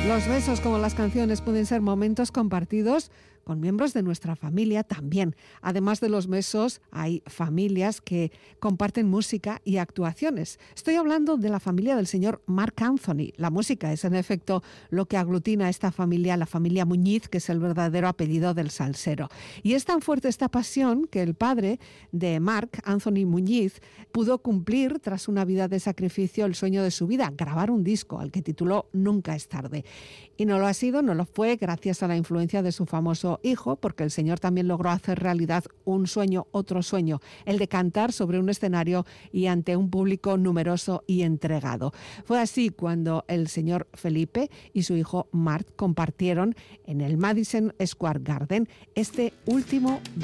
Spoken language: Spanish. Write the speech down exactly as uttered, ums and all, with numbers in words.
Los besos, como las canciones, pueden ser momentos compartidos con miembros de nuestra familia también. Además de los besos, hay familias que comparten música y actuaciones. Estoy hablando de la familia del señor Marc Anthony. La música es, en efecto, lo que aglutina a esta familia, la familia Muñiz, que es el verdadero apellido del salsero. Y es tan fuerte esta pasión que el padre de Marc, Anthony Muñiz, pudo cumplir, tras una vida de sacrificio, el sueño de su vida, grabar un disco al que tituló Nunca es tarde. Y no lo ha sido, no lo fue, gracias a la influencia de su famoso hijo, porque el señor también logró hacer realidad un sueño, otro sueño, el de cantar sobre un escenario y ante un público numeroso y entregado. Fue así cuando el señor Felipe y su hijo Marc compartieron en el Madison Square Garden este último